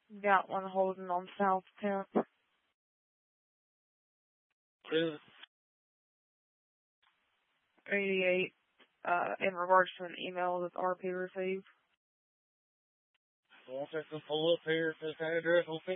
Got one holding on South 10th. Is 88, in regards to an email that RP received. I'll take some pull up here if this address will fit